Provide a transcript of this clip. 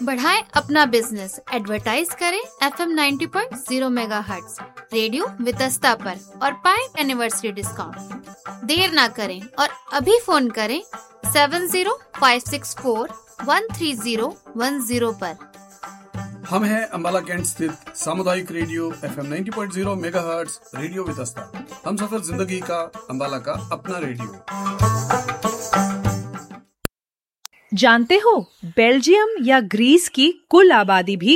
बढ़ाएं अपना business, advertise करें FM 90.0 मेगाहर्ट्ज रेडियो वितस्ता पर और पाएं एनिवर्सरी डिस्काउंट। देर ना करें और अभी फोन करें 7056413010 पर। हम हैं अंबाला कैंट स्थित सामुदायिक radio FM 90.0 megahertz radio Vitasta. हम सफर जिंदगी का, अंबाला का अपना रेडियो। जानते हो, बेल्जियम या ग्रीस की कुल आबादी भी